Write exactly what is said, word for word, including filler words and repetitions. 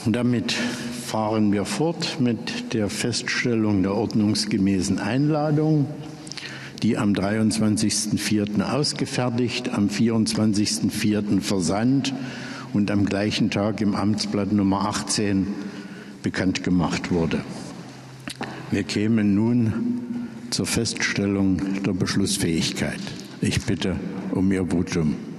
Damit fahren wir fort mit der Feststellung der ordnungsgemäßen Einladung, die am dreiundzwanzigsten vierten ausgefertigt, am vierundzwanzigsten vierten versandt und am gleichen Tag im Amtsblatt Nummer achtzehn bekannt gemacht wurde. Wir kämen nun zur Feststellung der Beschlussfähigkeit. Ich bitte um Ihr Votum.